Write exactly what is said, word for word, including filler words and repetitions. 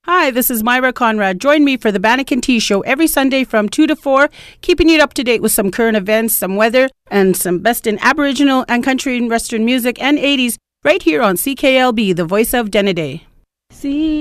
Hi, this is Myra Conrad. Join me for the Bannock and Tea Show every Sunday from two to four, keeping you up to date with some current events, some weather, and some best in Aboriginal and country and Western music and eighties right here on C K L B, the voice of Denneday. C